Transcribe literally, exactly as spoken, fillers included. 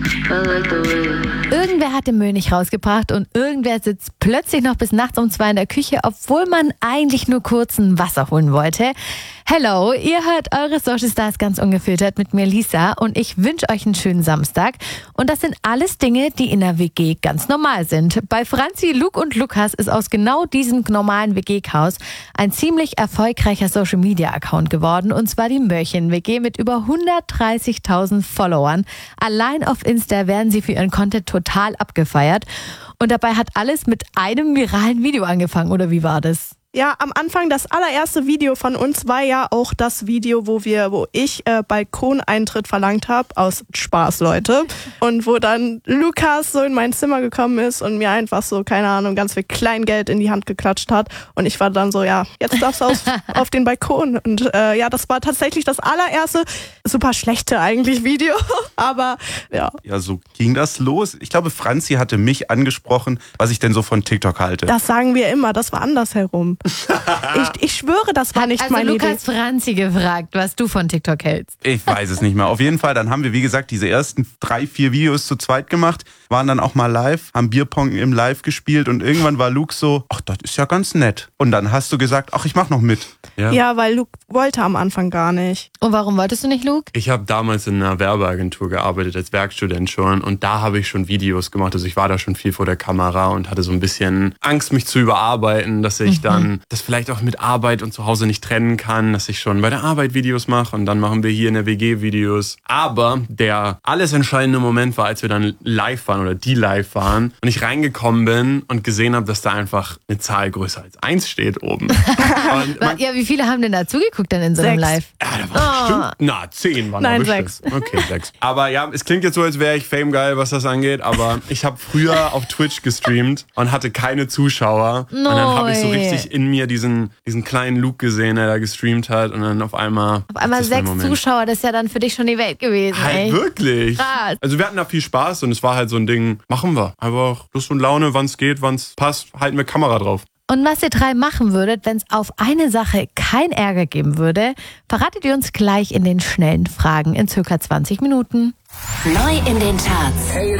Irgendwer hat den Müll nicht rausgebracht und irgendwer sitzt plötzlich noch bis nachts um zwei in der Küche, obwohl man eigentlich nur kurz ein Wasser holen wollte. Hello, ihr hört eure Social Stars ganz ungefiltert mit mir Lisa und ich wünsche euch einen schönen Samstag. Und das sind alles Dinge, die in der W G ganz normal sind. Bei Franzi, Luke und Lukas ist aus genau diesem normalen W G-Chaos ein ziemlich erfolgreicher Social-Media-Account geworden, und zwar die Mörchen-W G mit über hundertdreißigtausend Followern. Allein auf Insta werden sie für ihren Content total abgefeiert. Und dabei hat alles mit einem viralen Video angefangen, oder wie war das? Ja, am Anfang, das allererste Video von uns war ja auch das Video, wo wir, wo ich äh, Balkoneintritt verlangt habe, aus Spaß, Leute. Und wo dann Lukas so in mein Zimmer gekommen ist und mir einfach so, keine Ahnung, ganz viel Kleingeld in die Hand geklatscht hat. Und ich war dann so, ja, jetzt darfst du auf, auf den Balkon. Und äh, ja, das war tatsächlich das allererste, super schlechte eigentlich Video. Aber ja. Ja, so ging das los. Ich glaube, Franzi hatte mich angesprochen, was ich denn so von TikTok halte. Das sagen wir immer, das war andersherum. ich, ich schwöre, das war nicht also meine Lukas Idee. Franzi gefragt, was du von TikTok hältst. Ich weiß es nicht mehr. Auf jeden Fall, dann haben wir, wie gesagt, diese ersten drei, vier Videos zu zweit gemacht, waren dann auch mal live, haben Bierpong im Live gespielt und irgendwann war Luke so, ach, das ist ja ganz nett. Und dann hast du gesagt, ach, ich mach noch mit. Ja, ja, weil Luke wollte am Anfang gar nicht. Und warum wolltest du nicht, Luke? Ich habe damals in einer Werbeagentur gearbeitet, als Werkstudent schon, und da habe ich schon Videos gemacht. Also ich war da schon viel vor der Kamera und hatte so ein bisschen Angst, mich zu überarbeiten, dass ich mhm. dann das vielleicht auch mit Arbeit und zu Hause nicht trennen kann, dass ich schon bei der Arbeit Videos mache und dann machen wir hier in der W G Videos. Aber der alles entscheidende Moment war, als wir dann live waren oder die live waren und ich reingekommen bin und gesehen habe, dass da einfach eine Zahl größer als eins steht oben. Und man, ja, wie viele haben denn da zugeguckt denn in so einem Sechs. Live? ja, da waren Oh. bestimmt, na, zehn waren Nein, da bestimmt. sechs. Okay, sechs. Aber ja, es klingt jetzt so, als wäre ich famegeil, was das angeht, aber ich habe früher auf Twitch gestreamt und hatte keine Zuschauer. No. Und dann habe ich so Ey. richtig in mir diesen, diesen kleinen Luke gesehen, der da gestreamt hat, und dann auf einmal... Auf einmal das war der sechs Moment. Zuschauer, das ist ja dann für dich schon die Welt gewesen, Halt ey. wirklich. Krass. Also wir hatten da viel Spaß und es war halt so ein Ding, machen wir. Einfach Lust und Laune, wann es geht, wann es passt, halten wir Kamera drauf. Und was ihr drei machen würdet, wenn es auf eine Sache kein Ärger geben würde, verratet ihr uns gleich in den schnellen Fragen in circa zwanzig Minuten. Neu in den Charts.